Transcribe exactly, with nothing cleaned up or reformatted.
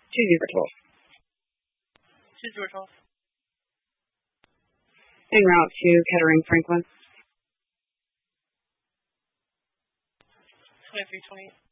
two zero twelve. two zero twelve. En route to Kettering, Franklin. twenty-three twenty-eight.